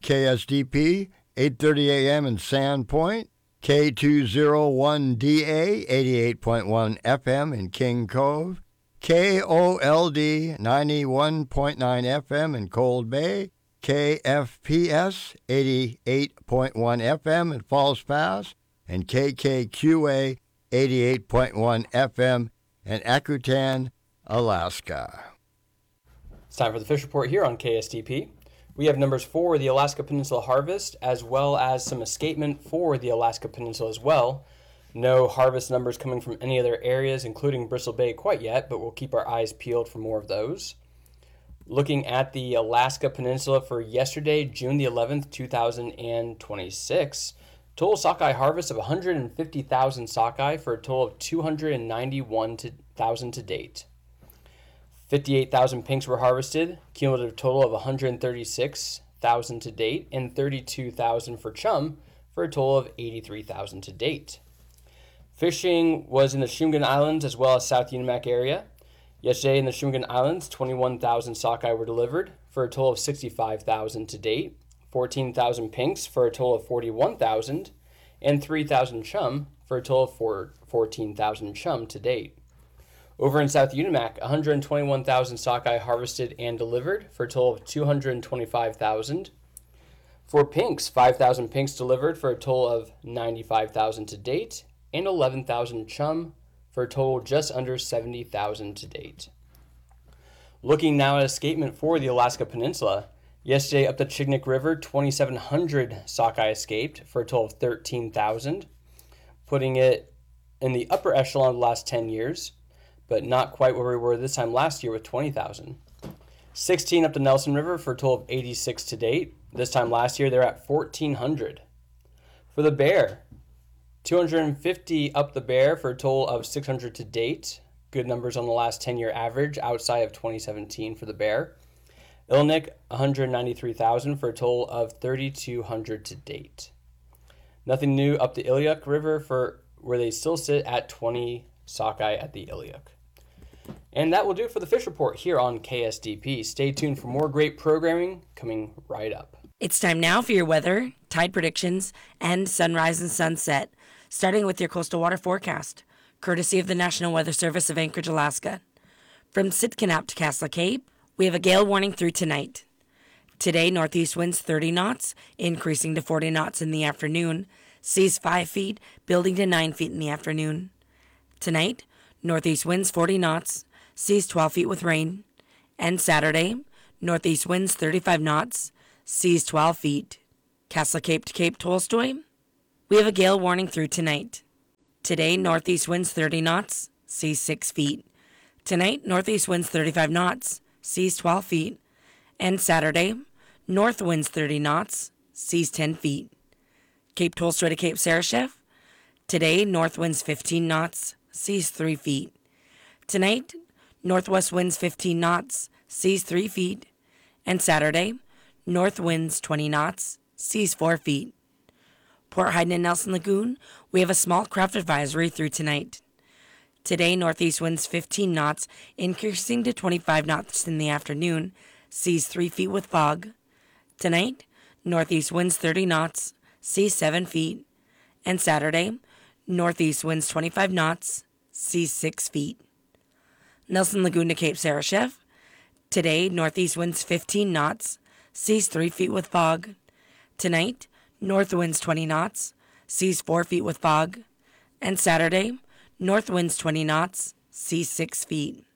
KSDP, 8:30 a.m. in Sandpoint, K201DA, 88.1 FM in King Cove, KOLD, 91.9 FM in Cold Bay, KFPS, 88.1 FM in Falls Pass, and KKQA, 88.1 FM in Akutan, Alaska. It's time for the fish report here on KSDP. We have numbers for the Alaska Peninsula harvest, as well as some escapement for the Alaska Peninsula as well. No harvest numbers coming from any other areas, including Bristol Bay, quite yet, but we'll keep our eyes peeled for more of those. Looking at the Alaska Peninsula for yesterday, June the 11th, 2026, total sockeye harvest of 150,000 sockeye for a total of 291,000 to date. 58,000 pinks were harvested, cumulative total of 136,000 to date, and 32,000 for chum for a total of 83,000 to date. Fishing was in the Shumgan Islands as well as South Unimak area. Yesterday in the Shumgan Islands, 21,000 sockeye were delivered for a total of 65,000 to date, 14,000 pinks for a total of 41,000, and 3,000 chum for a total of 14,000 chum to date. Over in South Unimak, 121,000 sockeye harvested and delivered for a total of 225,000. For pinks, 5,000 pinks delivered for a total of 95,000 to date, and 11,000 chum for a total just under 70,000 to date. Looking now at escapement for the Alaska Peninsula, yesterday up the Chignik River, 2,700 sockeye escaped for a total of 13,000, putting it in the upper echelon of the last 10 years. But not quite where we were this time last year with 20,000. 16 up the Nelson River for a total of 86 to date. This time last year, they're at 1,400. For the Bear, 250 up the Bear for a total of 600 to date. Good numbers on the last 10-year average outside of 2017 for the Bear. Ilnik, 193,000 for a total of 3,200 to date. Nothing new up the Iliuk River for where they still sit at 20 sockeye at the Iliuk. And that will do it for the fish report here on KSDP. Stay tuned for more great programming coming right up. It's time now for your weather, tide predictions, and sunrise and sunset, starting with your coastal water forecast, courtesy of the National Weather Service of Anchorage, Alaska. From Sitkinnap to Castle Cape, we have a gale warning through tonight. Today, northeast winds 30 knots, increasing to 40 knots in the afternoon, seas 5 feet, building to 9 feet in the afternoon. Tonight, northeast winds 40 knots, seas 12 feet with rain. And Saturday, northeast winds 35 knots, seas 12 feet. Castle Cape to Cape Tolstoy, we have a gale warning through tonight. Today, northeast winds 30 knots, seas 6 feet. Tonight, northeast winds 35 knots, seas 12 feet. And Saturday, north winds 30 knots, seas 10 feet. Cape Tolstoy to Cape Sarashev, today, north winds 15 knots, seas 3 feet. Tonight, northwest winds 15 knots, seas 3 feet. And Saturday, north winds 20 knots, seas 4 feet. Port Heiden and Nelson Lagoon, we have a small craft advisory through tonight. Today, northeast winds 15 knots, increasing to 25 knots in the afternoon, seas 3 feet with fog. Tonight, northeast winds 30 knots, seas 7 feet. And Saturday, northeast winds 25 knots, seas 6 feet. Nelson Lagoon to Cape Sarashev, today, northeast winds 15 knots, seas 3 feet with fog. Tonight, north winds 20 knots, seas 4 feet with fog. And Saturday, north winds 20 knots, seas 6 feet.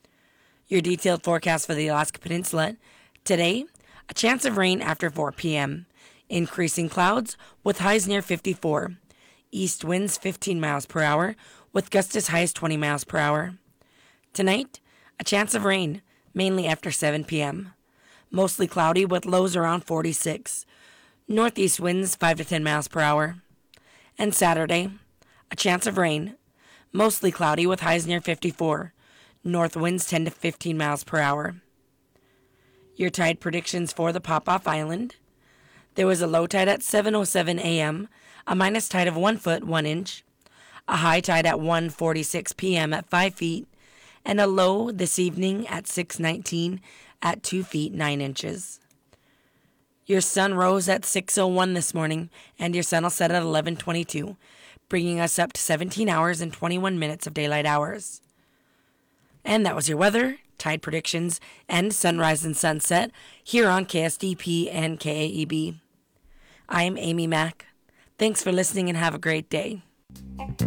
Your detailed forecast for the Alaska Peninsula. Today, a chance of rain after 4 p.m. Increasing clouds with highs near 54. East winds 15 miles per hour with gusts as high as 20 miles per hour. Tonight, a chance of rain, mainly after 7 p.m. Mostly cloudy with lows around 46. Northeast winds 5 to 10 miles per hour. And Saturday, a chance of rain, mostly cloudy with highs near 54. North winds 10 to 15 miles per hour. Your tide predictions for the Pop-Off Island. There was a low tide at 7:07 a.m., a minus tide of 1 foot 1 inch, a high tide at 1:46 p.m. at 5 feet, and a low this evening at 6:19 at 2 feet 9 inches. Your sun rose at 6:01 this morning, and your sun will set at 11:22, bringing us up to 17 hours and 21 minutes of daylight hours. And that was your weather, tide predictions, and sunrise and sunset here on KSDP and KAEB. I'm Amy Mack. Thanks for listening and have a great day.